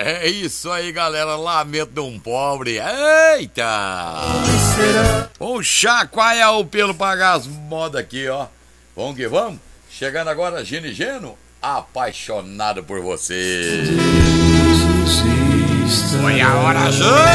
É isso aí, galera. Lamento de um pobre. Eita! Vamos chacoalhar o pelo pagar as modas aqui, ó. Vamos que vamos. Chegando agora, Gino e Geno, apaixonado por você. Foi a hora,